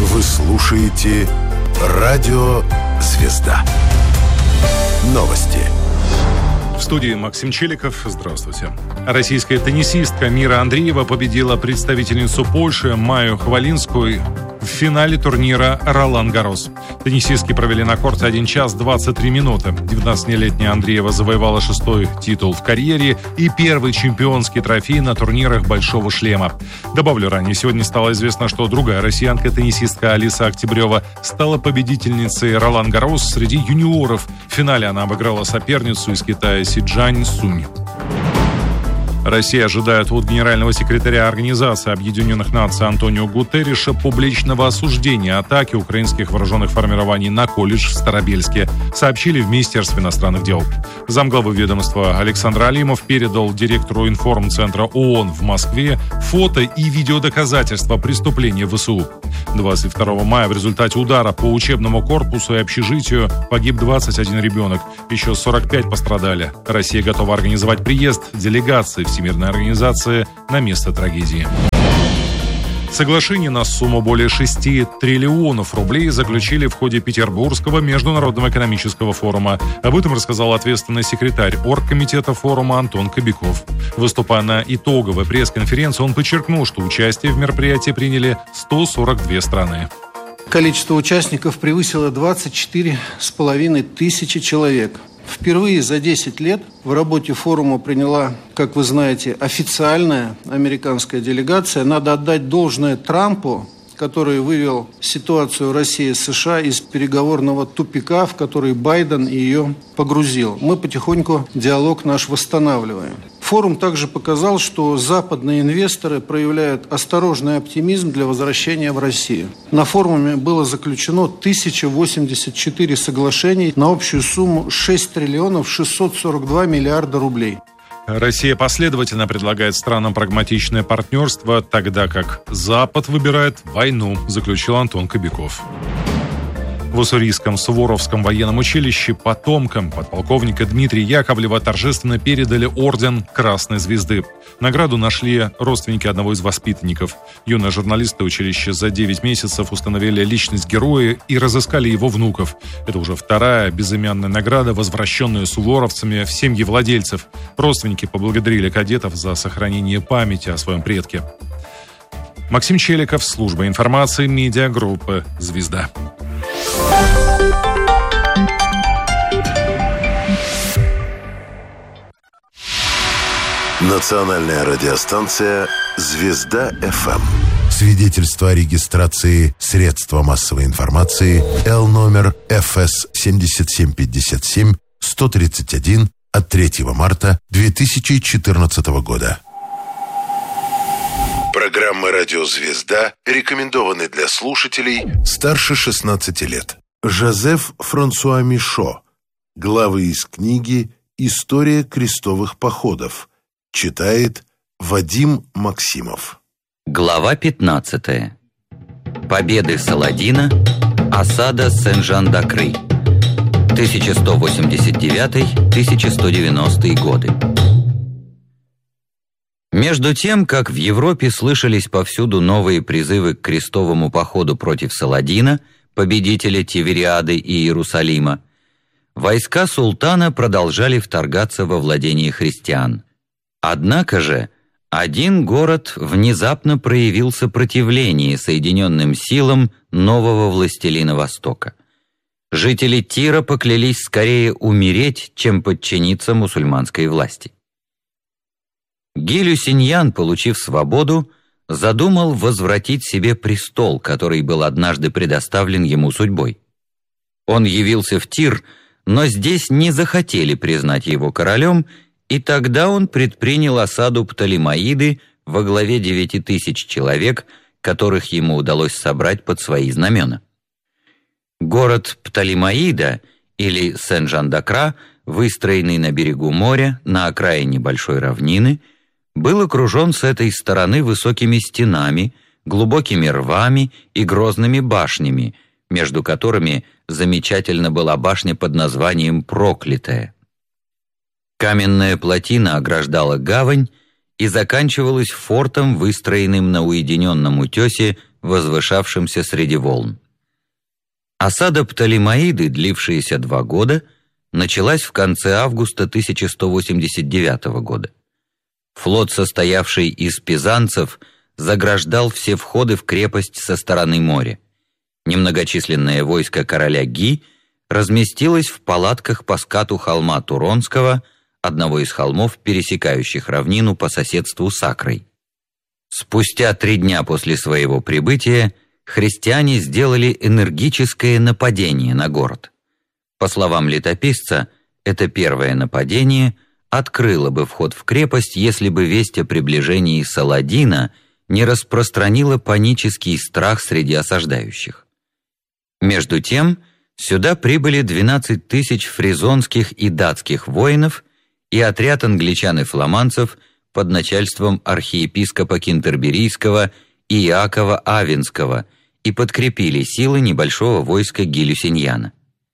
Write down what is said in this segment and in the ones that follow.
Вы слушаете «Радио Звезда». Новости. В студии Максим Челиков. Здравствуйте. Российская теннисистка Мира Андреева победила представительницу Польши Майю Хвалинскую в финале турнира «Ролан-Гаррос». Теннисистки провели на корте 1 час 23 минуты. 19-летняя Андреева завоевала 6-й титул в карьере и первый чемпионский трофей на турнирах «Большого шлема». Добавлю, ранее сегодня стало известно, что другая россиянка-теннисистка Алиса Октябрева стала победительницей «Ролан-Гаррос» среди юниоров. В финале она обыграла соперницу из Китая Сиджань Сунь. Россия ожидает от генерального секретаря Организации Объединенных Наций Антонио Гутерриша публичного осуждения атаки украинских вооруженных формирований на колледж в Старобельске, сообщили в Министерстве иностранных дел. Замглавы ведомства Александр Алимов передал директору информцентра ООН в Москве фото и видеодоказательства преступления ВСУ. 22 мая в результате удара по учебному корпусу и общежитию погиб 21 ребенок. Еще 45 пострадали. Россия готова организовать приезд делегации Всемирной организации на место трагедии. Соглашение на сумму более 6 триллионов рублей заключили в ходе Петербургского международного экономического форума. Об этом рассказал ответственный секретарь оргкомитета форума Антон Кобяков. Выступая на итоговой пресс-конференции, он подчеркнул, что участие в мероприятии приняли 142 страны. Количество участников превысило 24,5 тысячи человек. Впервые за 10 лет в работе форума приняла, как вы знаете, официальная американская делегация. Надо отдать должное Трампу, который вывел ситуацию России и США из переговорного тупика, в который Байден ее погрузил. Мы потихоньку диалог наш восстанавливаем. Форум также показал, что западные инвесторы проявляют осторожный оптимизм для возвращения в Россию. На форуме было заключено 1084 соглашений на общую сумму 6 триллионов 642 миллиарда рублей. Россия последовательно предлагает странам прагматичное партнерство, тогда как Запад выбирает войну, заключил Антон Кобяков. В Уссурийском Суворовском военном училище потомкам подполковника Дмитрия Яковлева торжественно передали орден Красной Звезды. Награду нашли родственники одного из воспитанников. Юные журналисты училища за 9 месяцев установили личность героя и разыскали его внуков. Это уже вторая безымянная награда, возвращенная суворовцами в семьи владельцев. Родственники поблагодарили кадетов за сохранение памяти о своем предке. Максим Челиков, служба информации, медиагруппы «Звезда». Национальная радиостанция «Звезда-ФМ». Свидетельство о регистрации средства массовой информации Л номер ФС 7757-131 от 3 марта 2014 года. Программы «Радио Звезда» рекомендованы для слушателей старше 16 лет. Жозеф Франсуа Мишо. Главы из книги «История крестовых походов». Читает Вадим Максимов. Глава 15. Победы Саладина. Осада Сен-Жан-д'Акры. 1189-1190 годы. Между тем, как в Европе слышались повсюду новые призывы к крестовому походу против Саладина, победителя Тивериады и Иерусалима, войска султана продолжали вторгаться во владения христиан. Однако же один город внезапно проявил сопротивление соединенным силам нового властелина Востока. Жители Тира поклялись скорее умереть, чем подчиниться мусульманской власти. Ги-Люсиньян, получив свободу, задумал возвратить себе престол, который был однажды предоставлен ему судьбой. Он явился в Тир, но здесь не захотели признать его королем, и тогда он предпринял осаду Птолемаиды во главе 9000 человек, которых ему удалось собрать под свои знамена. Город Птолемаида, или Сен-Жан-д'Акра, выстроенный на берегу моря, на окраине большой равнины, был окружен с этой стороны высокими стенами, глубокими рвами и грозными башнями, между которыми замечательна была башня под названием «Проклятая». Каменная плотина ограждала гавань и заканчивалась фортом, выстроенным на уединенном утесе возвышавшимся среди волн. Осада Птолемаиды, длившаяся 2 года, началась в конце августа 1189 года. Флот, состоявший из пизанцев, заграждал все входы в крепость со стороны моря. Немногочисленное войско короля Ги разместилось в палатках по скату холма Туронского, одного из холмов, пересекающих равнину по соседству с Акрой. Спустя 3 дня после своего прибытия христиане сделали энергическое нападение на город. По словам летописца, это первое нападение открыло бы вход в крепость, если бы весть о приближении Саладина не распространила панический страх среди осаждающих. Между тем, сюда прибыли 12 000 фризонских и датских воинов и отряд англичан и фламандцев под начальством архиепископа Кентерберийского Иакова Авинского и подкрепили силы небольшого войска Ги-Люсиньяна.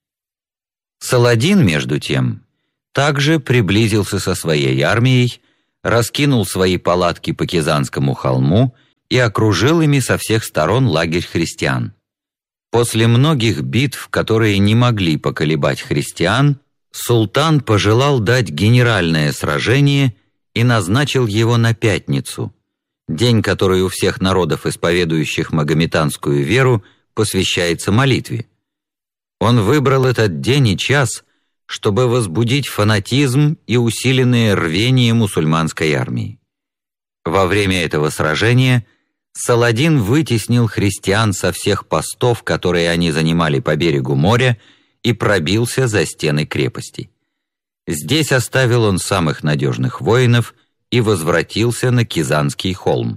Саладин, между тем, также приблизился со своей армией, раскинул свои палатки по Кизанскому холму и окружил ими со всех сторон лагерь христиан. После многих битв, которые не могли поколебать христиан, султан пожелал дать генеральное сражение и назначил его на пятницу, день, который у всех народов, исповедующих магометанскую веру, посвящается молитве. Он выбрал этот день и час, чтобы возбудить фанатизм и усиленное рвение мусульманской армии. Во время этого сражения Саладин вытеснил христиан со всех постов, которые они занимали по берегу моря, и пробился за стены крепости. Здесь оставил он самых надежных воинов и возвратился на Кизанский холм.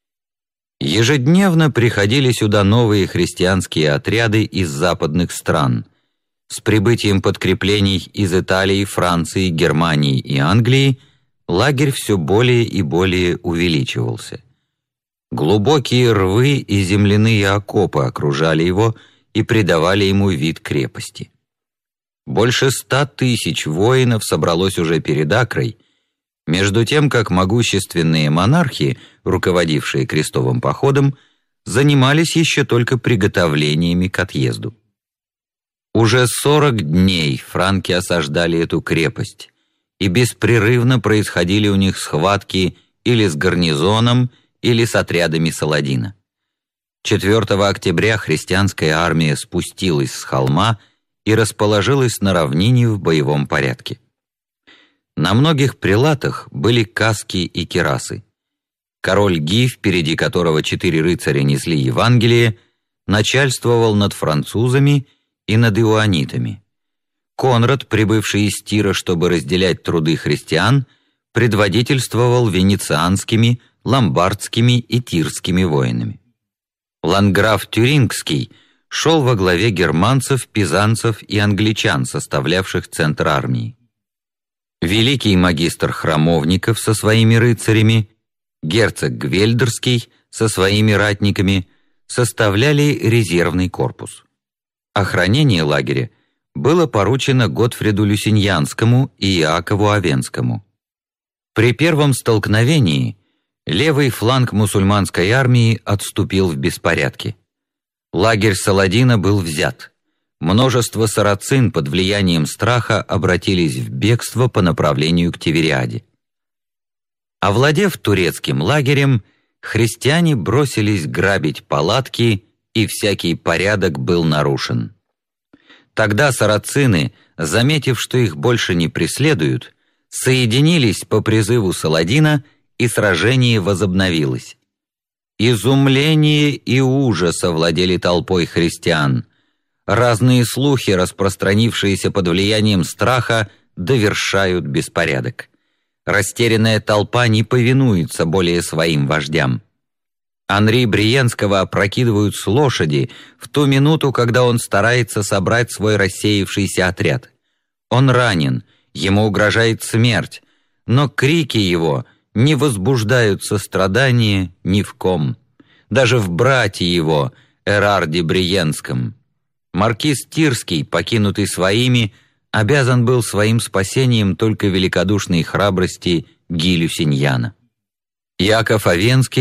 Ежедневно приходили сюда новые христианские отряды из западных стран. С прибытием подкреплений из Италии, Франции, Германии и Англии лагерь все более и более увеличивался. Глубокие рвы и земляные окопы окружали его и придавали ему вид крепости. Больше 100 000 воинов собралось уже перед Акрой, между тем как могущественные монархи, руководившие крестовым походом, занимались еще только приготовлениями к отъезду. Уже 40 дней франки осаждали эту крепость, и беспрерывно происходили у них схватки или с гарнизоном, или с отрядами Саладина. 4 октября христианская армия спустилась с холма и расположилась на равнине в боевом порядке. На многих прелатах были каски и кирасы. Король Ги, впереди которого 4 рыцаря несли Евангелие, начальствовал над французами и над иоанитами. Конрад, прибывший из Тира, чтобы разделять труды христиан, предводительствовал венецианскими, ломбардскими и тирскими воинами. Ландграф Тюрингский шел во главе германцев, пизанцев и англичан, составлявших центр армии. Великий магистр Храмовников со своими рыцарями, герцог Гвельдерский со своими ратниками составляли резервный корпус. Охранение лагеря было поручено Готфриду Люсиньянскому и Иакову Авенскому. При первом столкновении левый фланг мусульманской армии отступил в беспорядке. Лагерь Саладина был взят. Множество сарацин под влиянием страха обратились в бегство по направлению к Тивериаде. Овладев турецким лагерем, христиане бросились грабить палатки, и всякий порядок был нарушен. Тогда сарацины, заметив, что их больше не преследуют, соединились по призыву Саладина, и сражение возобновилось. Изумление и ужас овладели толпой христиан. Разные слухи, распространившиеся под влиянием страха, довершают беспорядок. Растерянная толпа не повинуется более своим вождям. Анри Бриенского опрокидывают с лошади в ту минуту, когда он старается собрать свой рассеявшийся отряд. Он ранен, ему угрожает смерть, но крики его не возбуждают сострадания ни в ком, даже в брате его, Эрарде Бриенском. Маркиз Тирский, покинутый своими, обязан был своим спасением только великодушной храбрости Ги Люсиньяна. Иаков Авенский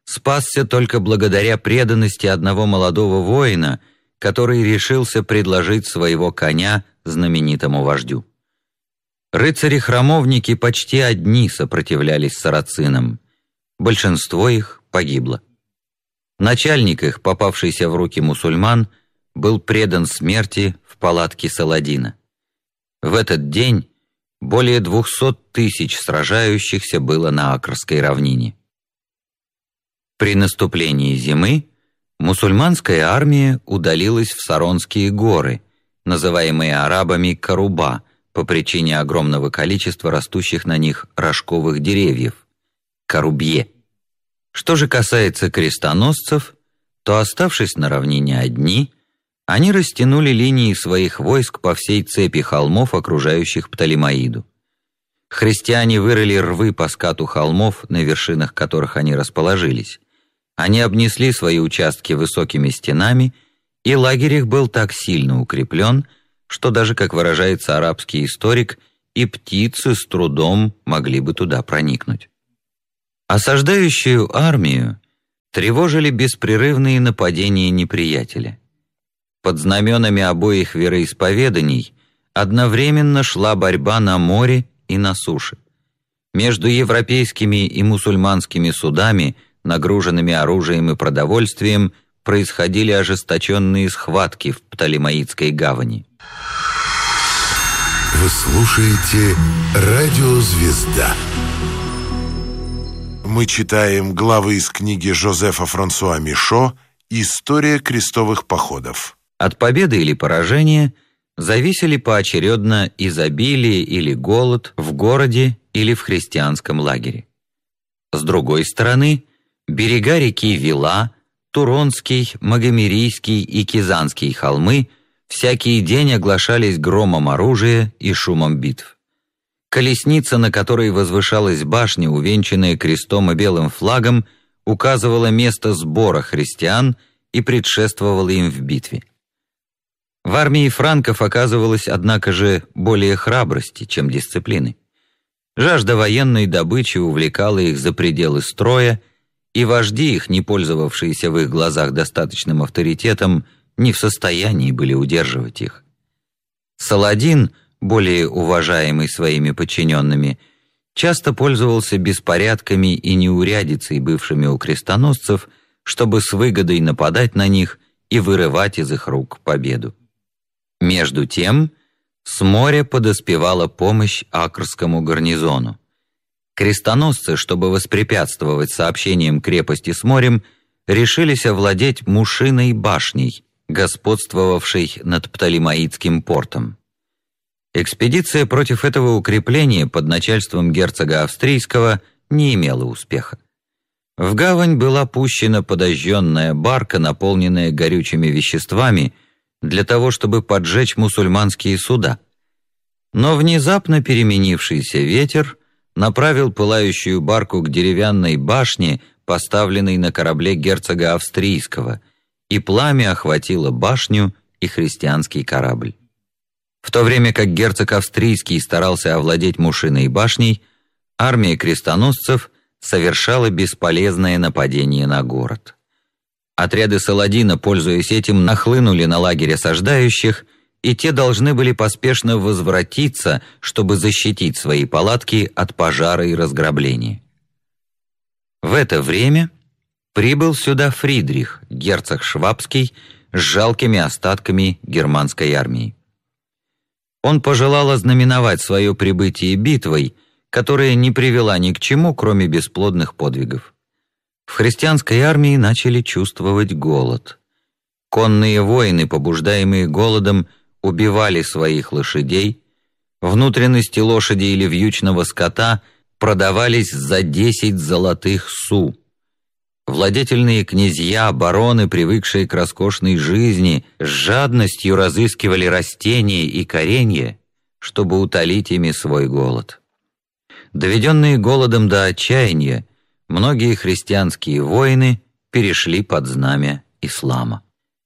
спасся только благодаря преданности одного молодого воина, который решился предложить своего коня знаменитому вождю. Рыцари-храмовники почти одни сопротивлялись сарацинам. Большинство их погибло. Начальник их, попавшийся в руки мусульман, был предан смерти в палатке Саладина. В этот день более 200 тысяч сражающихся было на Акрской равнине. При наступлении зимы мусульманская армия удалилась в Саронские горы, называемые арабами Каруба, по причине огромного количества растущих на них рожковых деревьев – Карубье. Что же касается крестоносцев, то, оставшись на равнине одни, они растянули линии своих войск по всей цепи холмов, окружающих Птолемаиду. Христиане вырыли рвы по скату холмов, на вершинах которых они расположились. Они обнесли свои участки высокими стенами, и лагерь их был так сильно укреплен, что даже, как выражается арабский историк, и птицы с трудом могли бы туда проникнуть. Осаждающую армию тревожили беспрерывные нападения неприятеля. Под знаменами обоих вероисповеданий одновременно шла борьба на море и на суше. Между европейскими и мусульманскими судами, нагруженными оружием и продовольствием, происходили ожесточенные схватки в Птолемаидской гавани. Вы слушаете «Радио Звезда». Мы читаем главы из книги Жозефа Франсуа Мишо «История крестовых походов». От победы или поражения зависели поочередно изобилие или голод в городе или в христианском лагере. С другой стороны, берега реки Вила, Туронский, Магомерийский и Кизанский холмы всякий день оглашались громом оружия и шумом битв. Колесница, на которой возвышалась башня, увенчанная крестом и белым флагом, указывала место сбора христиан и предшествовала им в битве. В армии франков оказывалось, однако же, более храбрости, чем дисциплины. Жажда военной добычи увлекала их за пределы строя, и вожди их, не пользовавшиеся в их глазах достаточным авторитетом, не в состоянии были удерживать их. Саладин, более уважаемый своими подчиненными, часто пользовался беспорядками и неурядицей, бывшими у крестоносцев, чтобы с выгодой нападать на них и вырывать из их рук победу. Между тем, с моря подоспевала помощь Акрскому гарнизону. Крестоносцы, чтобы воспрепятствовать сообщениям крепости с морем, решились овладеть Мушиной башней, господствовавшей над Птолемаидским портом. Экспедиция против этого укрепления под начальством герцога Австрийского не имела успеха. В гавань была пущена подожженная барка, наполненная горючими веществами, для того, чтобы поджечь мусульманские суда. Но внезапно переменившийся ветер направил пылающую барку к деревянной башне, поставленной на корабле герцога Австрийского, и пламя охватило башню и христианский корабль. В то время как герцог Австрийский старался овладеть Мушиной башней, армия крестоносцев совершала бесполезное нападение на город. Отряды Саладина, пользуясь этим, нахлынули на лагерь осаждающих, и те должны были поспешно возвратиться, чтобы защитить свои палатки от пожара и разграбления. В это время прибыл сюда Фридрих, герцог Швабский, с жалкими остатками германской армии. Он пожелал ознаменовать свое прибытие битвой, которая не привела ни к чему, кроме бесплодных подвигов. В христианской армии начали чувствовать голод. Конные воины, побуждаемые голодом, убивали своих лошадей, внутренности лошади или вьючного скота продавались за 10 золотых су. Владетельные князья, бароны, привыкшие к роскошной жизни, с жадностью разыскивали растения и коренья, чтобы утолить ими свой голод. Доведенные голодом до отчаяния, многие христианские воины перешли под знамя ислама.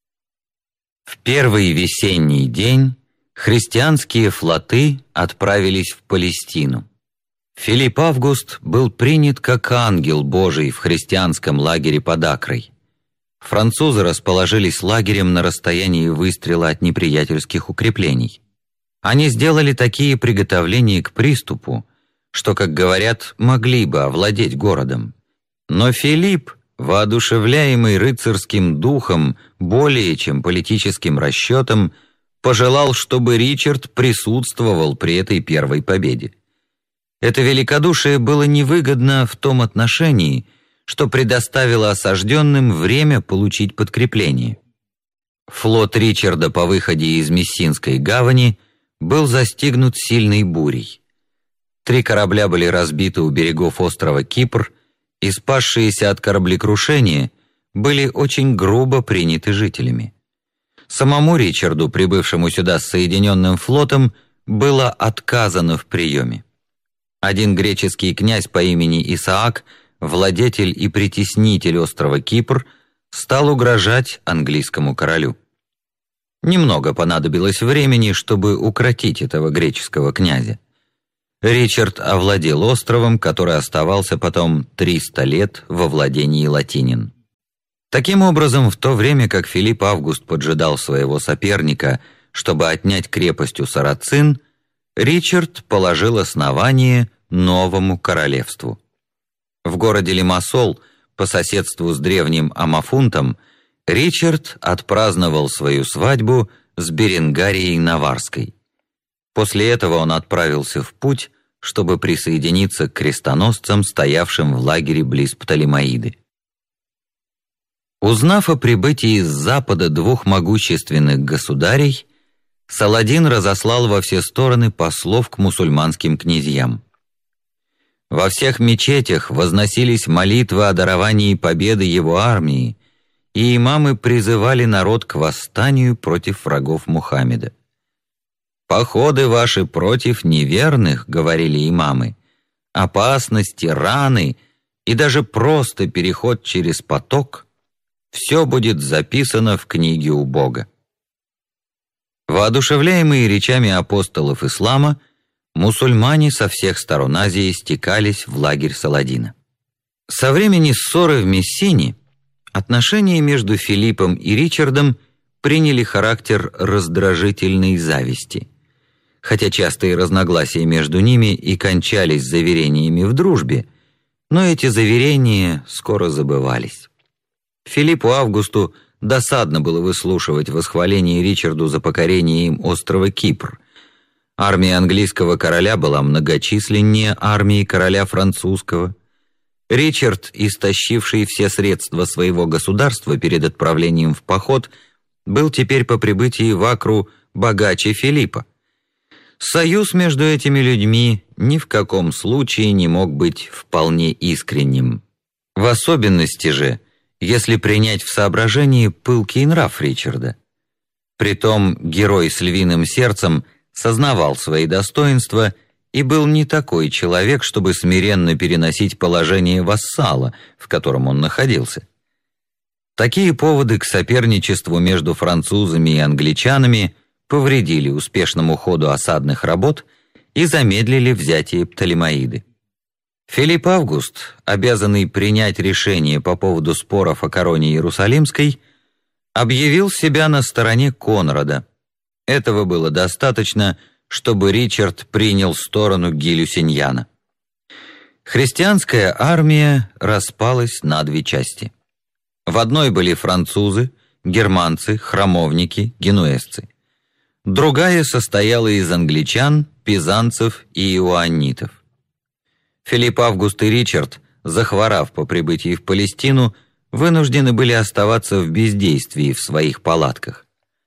В первый весенний день христианские флоты отправились в Палестину. Филипп Август был принят как ангел Божий в христианском лагере под Акрой. Французы расположились лагерем на расстоянии выстрела от неприятельских укреплений. Они сделали такие приготовления к приступу, что, как говорят, могли бы овладеть городом. Но Филипп, воодушевляемый рыцарским духом более чем политическим расчетом, пожелал, чтобы Ричард присутствовал при этой первой победе. Это великодушие было невыгодно в том отношении, что предоставило осажденным время получить подкрепление. Флот Ричарда по выходе из Мессинской гавани был застигнут сильной бурей. 3 корабля были разбиты у берегов острова Кипр, и спасшиеся от кораблекрушения были очень грубо приняты жителями. Самому Ричарду, прибывшему сюда с Соединенным флотом, было отказано в приеме. Один греческий князь по имени Исаак, владетель и притеснитель острова Кипр, стал угрожать английскому королю. Немного понадобилось времени, чтобы укротить этого греческого князя. Ричард овладел островом, который оставался потом 300 лет во владении латинин. Таким образом, в то время как Филипп Август поджидал своего соперника, чтобы отнять крепость у сарацин, Ричард положил основание новому королевству. В городе Лимассол, по соседству с древним Амафунтом, Ричард отпраздновал свою свадьбу с Беренгарией Наварской. После этого он отправился в путь, чтобы присоединиться к крестоносцам, стоявшим в лагере близ Птолемаиды. Узнав о прибытии с запада 2 могущественных государей, Саладин разослал во все стороны послов к мусульманским князьям. Во всех мечетях возносились молитвы о даровании победы его армии, и имамы призывали народ к восстанию против врагов Мухаммеда. «Походы ваши против неверных, — говорили имамы, — опасности, раны и даже просто переход через поток — все будет записано в книге у Бога». Воодушевляемые речами апостолов ислама, мусульмане со всех сторон Азии стекались в лагерь Саладина. Со времени ссоры в Мессине отношения между Филиппом и Ричардом приняли характер раздражительной зависти. Хотя частые разногласия между ними и кончались заверениями в дружбе, но эти заверения скоро забывались. Филиппу Августу досадно было выслушивать восхваление Ричарду за покорение им острова Кипр. Армия английского короля была многочисленнее армии короля французского. Ричард, истощивший все средства своего государства перед отправлением в поход, был теперь по прибытии в Акру богаче Филиппа. Союз между этими людьми ни в каком случае не мог быть вполне искренним. В особенности же, если принять в соображение пылкий нрав Ричарда. Притом герой с львиным сердцем сознавал свои достоинства и был не такой человек, чтобы смиренно переносить положение вассала, в котором он находился. Такие поводы к соперничеству между французами и англичанами повредили успешному ходу осадных работ и замедлили взятие Птолемаиды. Филипп Август, обязанный принять решение по поводу споров о короне Иерусалимской, объявил себя на стороне Конрада. Этого было достаточно, чтобы Ричард принял сторону Гилюсиньяна. Христианская армия распалась на 2 части. В одной были французы, германцы, храмовники, генуэзцы. Другая состояла из англичан, пизанцев и иоаннитов. Филипп Август и Ричард, захворав по прибытии в Палестину, вынуждены были оставаться в бездействии в своих палатках.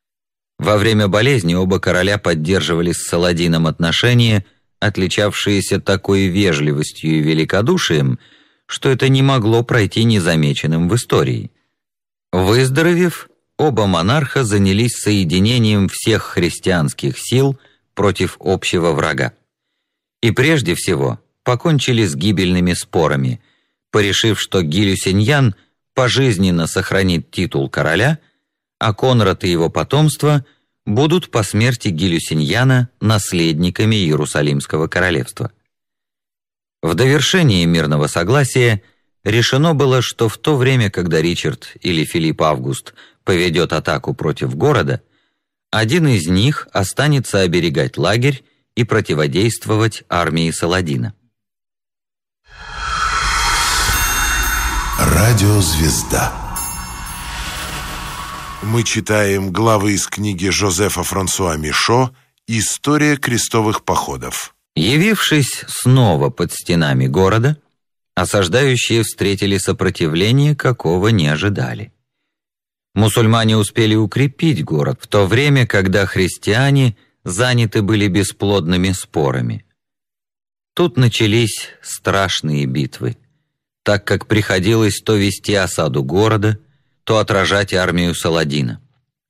Во время болезни оба короля поддерживали с Саладином отношения, отличавшиеся такой вежливостью и великодушием, что это не могло пройти незамеченным в истории. Выздоровев, оба монарха занялись соединением всех христианских сил против общего врага. И прежде всего покончили с гибельными спорами, порешив, что Гилюсиньян пожизненно сохранит титул короля, а Конрад и его потомство будут по смерти Гилюсиньяна наследниками Иерусалимского королевства. В довершении мирного согласия решено было, что в то время, когда Ричард или Филипп Август поведет атаку против города, один из них останется оберегать лагерь и противодействовать армии Саладина. Радиозвезда. Мы читаем главы из книги Жозефа Франсуа Мишо «История крестовых походов». Явившись снова под стенами города, осаждающие встретили сопротивление, какого не ожидали. Мусульмане успели укрепить город в то время, когда христиане заняты были бесплодными спорами. Тут начались страшные битвы, так как приходилось то вести осаду города, то отражать армию Саладина.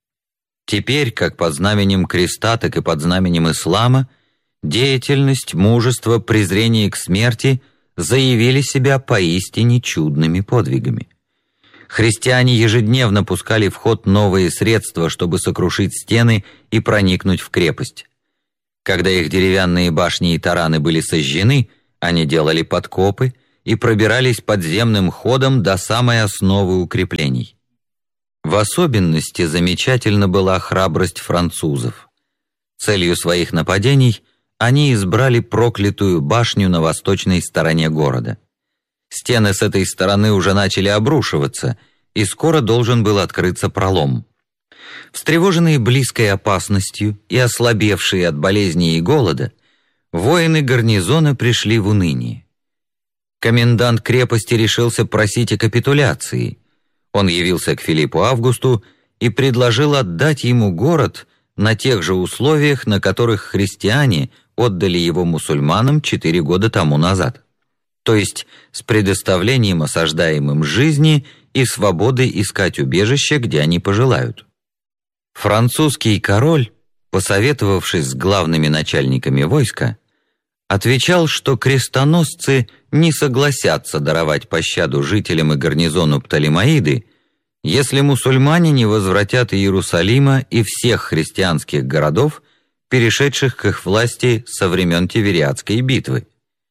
Теперь, как под знаменем креста, так и под знаменем ислама, деятельность, мужество, презрение к смерти заявили себя поистине чудными подвигами. Христиане ежедневно пускали в ход новые средства, чтобы сокрушить стены и проникнуть в крепость. Когда их деревянные башни и тараны были сожжены, они делали подкопы и пробирались подземным ходом до самой основы укреплений. В особенности замечательна была храбрость французов. Целью своих нападений они избрали проклятую башню на восточной стороне города. Стены с этой стороны уже начали обрушиваться, и скоро должен был открыться пролом. Встревоженные близкой опасностью и ослабевшие от болезней и голода, воины гарнизона пришли в уныние. Комендант крепости решился просить о капитуляции. Он явился к Филиппу Августу и предложил отдать ему город на тех же условиях, на которых христиане отдали его мусульманам 4 года тому назад, то есть с предоставлением осаждаемым жизни и свободы искать убежище, где они пожелают. Французский король, посоветовавшись с главными начальниками войска, отвечал, что крестоносцы не согласятся даровать пощаду жителям и гарнизону Птолемаиды, если мусульмане не возвратят Иерусалима и всех христианских городов, перешедших к их власти со времен Тивериадской битвы.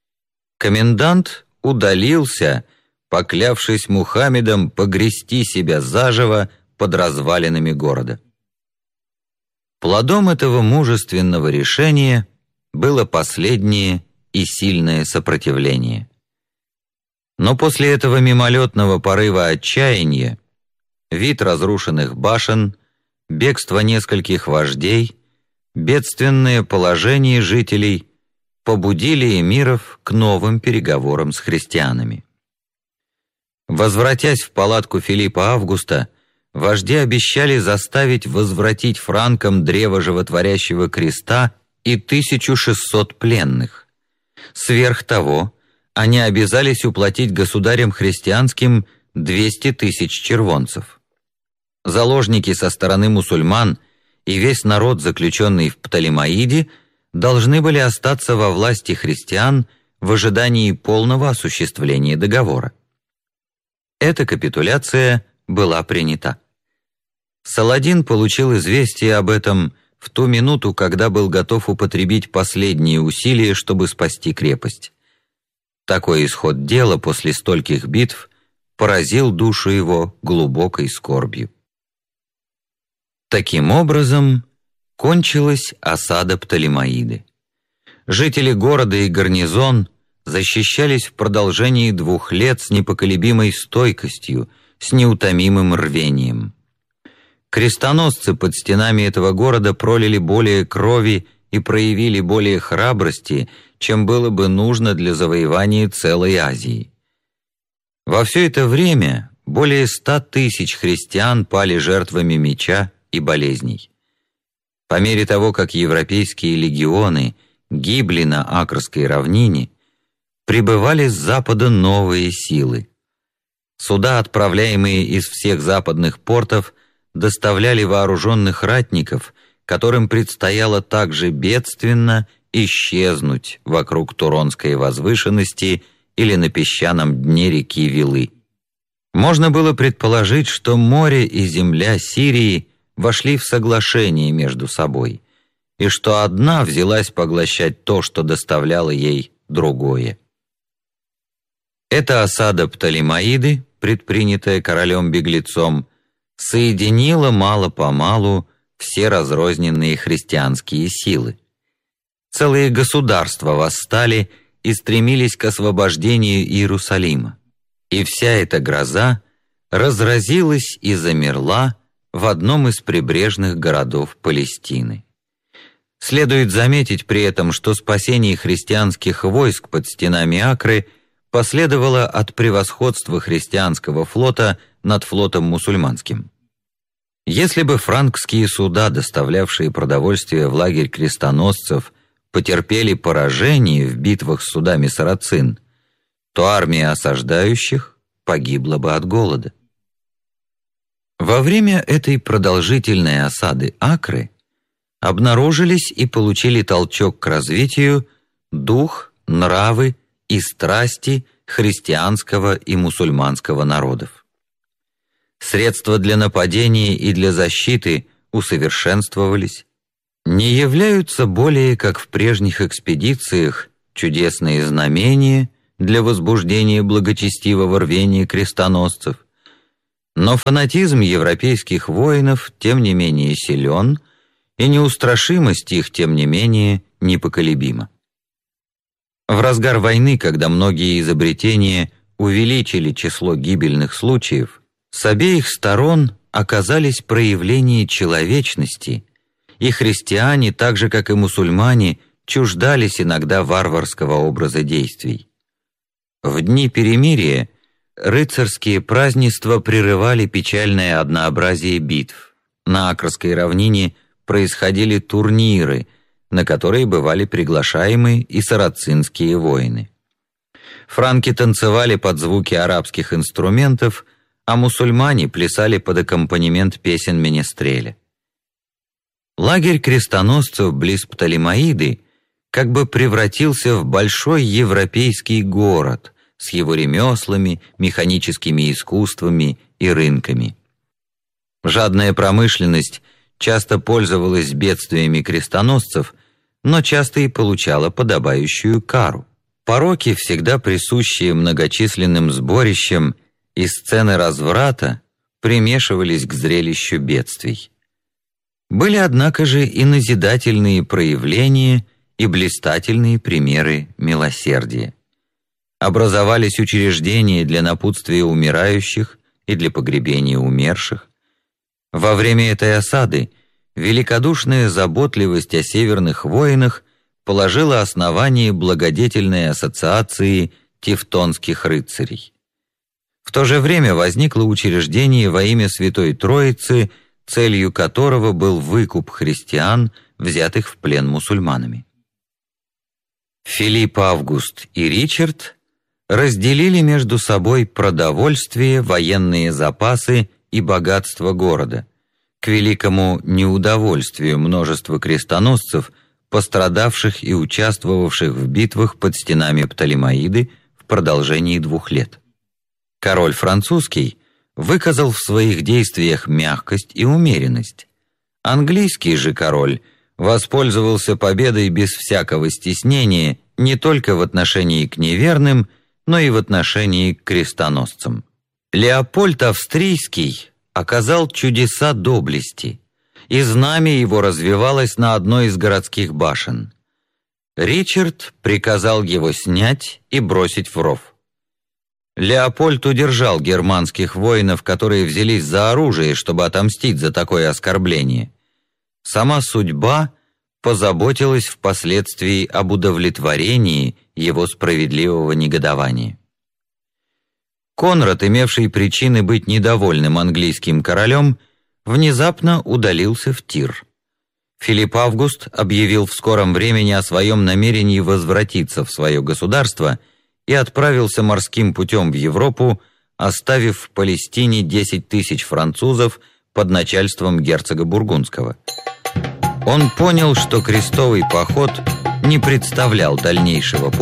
Комендант удалился, поклявшись Мухаммедом погрести себя заживо под развалинами города. Плодом этого мужественного решения было последнее и сильное сопротивление. Но после этого мимолетного порыва отчаяния вид разрушенных башен, бегство нескольких вождей, бедственное положение жителей побудили эмиров к новым переговорам с христианами. Возвратясь в палатку Филиппа Августа, вожди обещали заставить возвратить франкам древо животворящего креста и 1600 пленных. Сверх того, они обязались уплатить государям христианским 200 тысяч червонцев. Заложники со стороны мусульман и весь народ, заключенный в Птолемаиде, должны были остаться во власти христиан в ожидании полного осуществления договора. Эта капитуляция была принята. Саладин получил известие об этом в ту минуту, когда был готов употребить последние усилия, чтобы спасти крепость. Такой исход дела после стольких битв поразил душу его глубокой скорбью. Таким образом, кончилась осада Птолемаиды. Жители города и гарнизон защищались в продолжении 2 лет с непоколебимой стойкостью, с неутомимым рвением. Крестоносцы под стенами этого города пролили более крови и проявили более храбрости, чем было бы нужно для завоевания целой Азии. Во все это время более 100 тысяч христиан пали жертвами меча и болезней. По мере того, как европейские легионы гибли на Акрской равнине, прибывали с запада новые силы. Суда, отправляемые из всех западных портов, доставляли вооруженных ратников, которым предстояло также бедственно исчезнуть вокруг Туронской возвышенности или на песчаном дне реки Вилы. Можно было предположить, что море и земля Сирии вошли в соглашение между собой, и что одна взялась поглощать то, что доставляло ей другое. Эта осада Птолемаиды, предпринятая королем-беглецом, соединила мало-помалу все разрозненные христианские силы. Целые государства восстали и стремились к освобождению Иерусалима. И вся эта гроза разразилась и замерла в одном из прибрежных городов Палестины. Следует заметить при этом, что спасение христианских войск под стенами Акры последовало от превосходства христианского флота над флотом мусульманским. Если бы франкские суда, доставлявшие продовольствие в лагерь крестоносцев, потерпели поражение в битвах с судами сарацин, то армия осаждающих погибла бы от голода. Во время этой продолжительной осады Акры обнаружились и получили толчок к развитию дух, нравы и страсти христианского и мусульманского народов. Средства для нападения и для защиты усовершенствовались, не являются более, как в прежних экспедициях, чудесные знамения для возбуждения благочестивого рвения крестоносцев, но фанатизм европейских воинов тем не менее силен, и неустрашимость их тем не менее непоколебима. В разгар войны, когда многие изобретения увеличили число гибельных случаев, с обеих сторон оказались проявления человечности, и христиане, так же как и мусульмане, чуждались иногда варварского образа действий. В дни перемирия рыцарские празднества прерывали печальное однообразие битв. На Акрской равнине происходили турниры, на которые бывали приглашаемы и сарацинские воины. Франки танцевали под звуки арабских инструментов, а мусульмане плясали под аккомпанемент песен менестреля. Лагерь крестоносцев близ Птолемаиды как бы превратился в большой европейский город с его ремеслами, механическими искусствами и рынками. Жадная промышленность часто пользовалась бедствиями крестоносцев, но часто и получала подобающую кару. Пороки, всегда присущие многочисленным сборищам, и сцены разврата примешивались к зрелищу бедствий. Были, однако же, и назидательные проявления, и блистательные примеры милосердия. Образовались учреждения для напутствия умирающих и для погребения умерших. Во время этой осады великодушная заботливость о северных воинах положила основание благодетельной ассоциации тевтонских рыцарей. В то же время возникло учреждение во имя Святой Троицы, целью которого был выкуп христиан, взятых в плен мусульманами. Филипп Август и Ричард разделили между собой продовольствие, военные запасы и богатство города, к великому неудовольствию множества крестоносцев, пострадавших и участвовавших в битвах под стенами Птолемаиды в продолжении 2 лет. Король французский выказал в своих действиях мягкость и умеренность. Английский же король воспользовался победой без всякого стеснения не только в отношении к неверным, но и в отношении к крестоносцам. Леопольд Австрийский оказал чудеса доблести, и знамя его развевалось на одной из городских башен. Ричард приказал его снять и бросить в ров. Леопольд удержал германских воинов, которые взялись за оружие, чтобы отомстить за такое оскорбление. Сама судьба позаботилась впоследствии об удовлетворении его справедливого негодования. Конрад, имевший причины быть недовольным английским королем, внезапно удалился в Тир. Филипп Август объявил в скором времени о своем намерении возвратиться в свое государство и отправился морским путем в Европу, оставив в Палестине 10 тысяч французов под начальством герцога Бургундского. Он понял, что крестовый поход не представлял дальнейшего